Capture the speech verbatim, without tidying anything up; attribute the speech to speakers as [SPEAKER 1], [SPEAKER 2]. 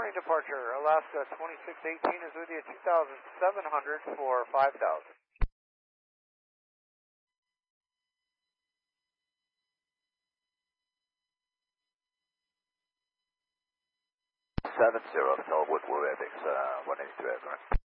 [SPEAKER 1] morning departure. Alaska twenty-six eighteen is with you at two thousand seven hundred for five thousand.
[SPEAKER 2] seven zero, Silverwood, Woodward, uh, one eighty-two, correct.